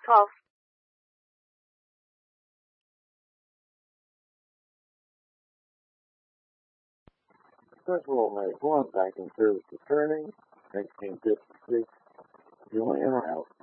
12. Central Make 1 back in service returning, 1956, join and route.